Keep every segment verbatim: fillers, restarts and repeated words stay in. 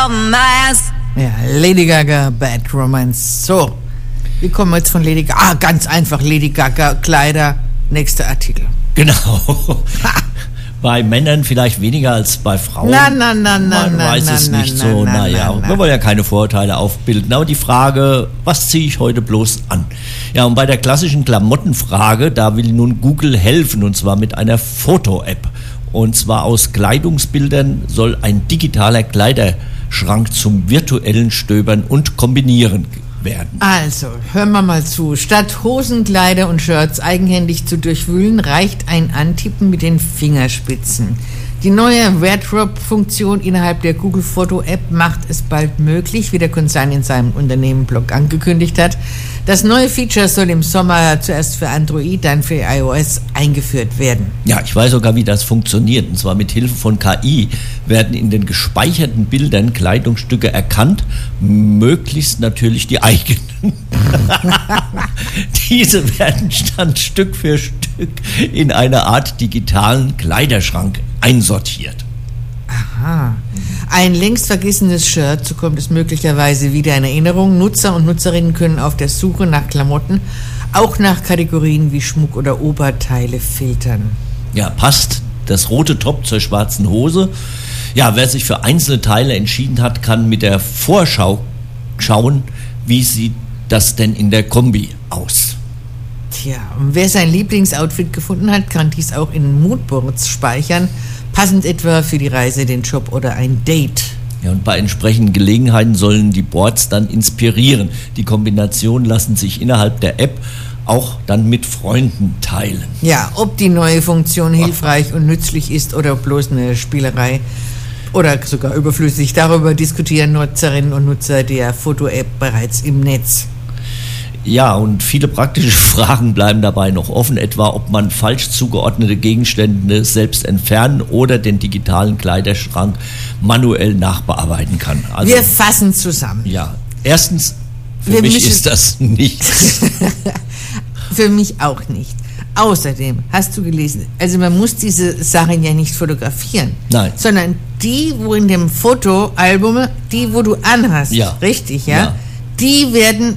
of my ass. Ja, Lady Gaga, Bad Romance. So, wie kommen wir jetzt von Lady Gaga? Ah, ganz einfach, Lady Gaga, Kleider, nächster Artikel. Genau. Bei Männern vielleicht weniger als bei Frauen. Na, na, na, na, Man na, weiß na, es na, nicht na, so. na, Naja, na, na. wir wollen ja keine Vorurteile aufbilden. Aber die Frage, was ziehe ich heute bloß an? Ja, und bei der klassischen Klamottenfrage, da will nun Google helfen, und zwar mit einer Foto-App. Und zwar aus Kleidungsbildern soll ein digitaler Kleiderschrank zum virtuellen Stöbern und Kombinieren werden. Also, hören wir mal zu. Statt Hosen, Kleider und Shirts eigenhändig zu durchwühlen, reicht ein Antippen mit den Fingerspitzen. Die neue Wardrobe-Funktion innerhalb der Google-Foto-App macht es bald möglich, wie der Konzern in seinem Unternehmen-Blog angekündigt hat. Das neue Feature soll im Sommer zuerst für Android, dann für iOS eingeführt werden. Ja, ich weiß sogar, wie das funktioniert. Und zwar mit Hilfe von K I werden in den gespeicherten Bildern Kleidungsstücke erkannt, möglichst natürlich die eigenen. Diese werden dann Stück für Stück in eine Art digitalen Kleiderschrank einsortiert. Aha. Ein längst vergessenes Shirt, so kommt es möglicherweise wieder in Erinnerung. Nutzer und Nutzerinnen können auf der Suche nach Klamotten auch nach Kategorien wie Schmuck oder Oberteile filtern. Ja, passt das rote Top zur schwarzen Hose? Ja, wer sich für einzelne Teile entschieden hat, kann mit der Vorschau schauen, wie sieht das denn in der Kombi aus. Tja, und wer sein Lieblingsoutfit gefunden hat, kann dies auch in Moodboards speichern, passend etwa für die Reise, den Job oder ein Date. Ja, und bei entsprechenden Gelegenheiten sollen die Boards dann inspirieren. Die Kombinationen lassen sich innerhalb der App auch dann mit Freunden teilen. Ja, ob die neue Funktion hilfreich und nützlich ist oder bloß eine Spielerei oder sogar überflüssig, darüber diskutieren Nutzerinnen und Nutzer der Foto-App bereits im Netz. Ja, und viele praktische Fragen bleiben dabei noch offen, etwa ob man falsch zugeordnete Gegenstände selbst entfernen oder den digitalen Kleiderschrank manuell nachbearbeiten kann. Also, wir fassen zusammen. Ja, erstens, für Wir mich müssen- ist das nichts. Für mich auch nicht. Außerdem, hast du gelesen, also man muss diese Sachen ja nicht fotografieren. Nein. Sondern die, wo in dem Fotoalbum, die, wo du anhast, Ja. richtig, ja, Ja. die werden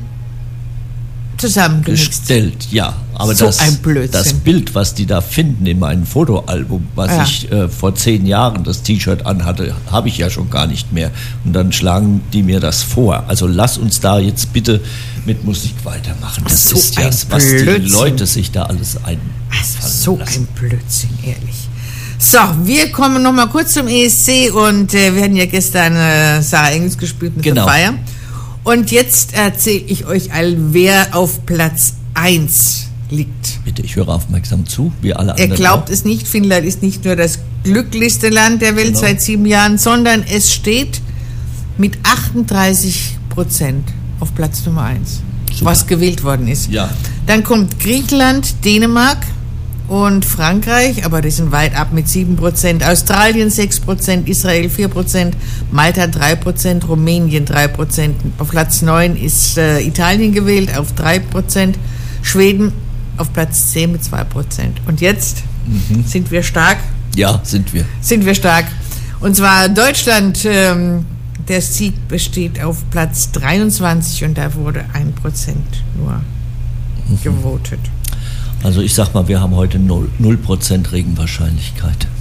zusammengemixt. Gestellt, ja. Aber So das, ein Blödsinn. das Bild, was die da finden in meinem Fotoalbum, was Ja. ich äh, vor zehn Jahren das T-Shirt anhatte, habe ich ja schon gar nicht mehr. Und dann schlagen die mir das vor. Also lass uns da jetzt bitte mit Musik weitermachen. Das So ist ja, ein was die Blödsinn. Leute sich da alles einfallen Also so lassen. ein Blödsinn, ehrlich. So, wir kommen noch mal kurz zum E S C und äh, wir hatten ja gestern äh, Sarah Engels gespielt mit Genau. der Feier. Und jetzt erzähle ich euch allen, wer auf Platz eins liegt. Bitte, ich höre aufmerksam zu, wie alle Er anderen. glaubt auch. es nicht, Finnland ist nicht nur das glücklichste Land der Welt Genau. seit sieben Jahren, sondern es steht mit achtunddreißig Prozent auf Platz Nummer eins, Super. was gewählt worden ist. Ja. Dann kommt Griechenland, Dänemark und Frankreich, aber die sind weit ab mit sieben Prozent. Australien sechs Prozent, Israel vier Prozent, Malta drei Prozent, Rumänien drei Prozent. Auf Platz neun ist äh, Italien gewählt auf drei Prozent, Schweden auf Platz zehn mit zwei Prozent. Und jetzt Mhm. sind wir stark, Ja, sind wir. sind wir stark. Und zwar Deutschland, ähm, der Sieg besteht auf Platz dreiundzwanzig und da wurde ein Prozent nur gewotet. Also ich sag mal, wir haben heute null Prozent Regenwahrscheinlichkeit.